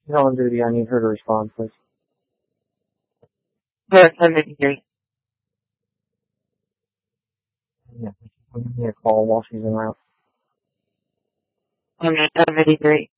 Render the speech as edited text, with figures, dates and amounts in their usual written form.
She's on duty. I need her to respond, please. Yes, 73. Yeah, give me a call while she's en route. 73.